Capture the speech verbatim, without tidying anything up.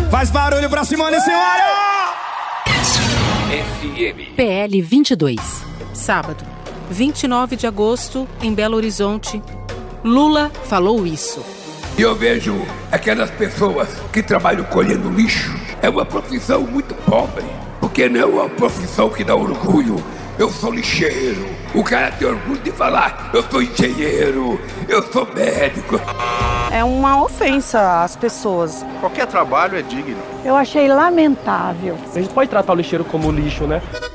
Faz barulho pra Simone, senhora! F M. P L vinte e dois. Sábado, vinte e nove de agosto, em Belo Horizonte. Lula falou isso. E eu vejo aquelas pessoas que trabalham colhendo lixo. É uma profissão muito pobre, porque não é uma profissão que dá orgulho. Eu sou lixeiro. O cara tem orgulho de falar, eu sou engenheiro, eu sou médico. É uma ofensa às pessoas. Qualquer trabalho é digno. Eu achei lamentável. A gente pode tratar o lixeiro como lixo, né?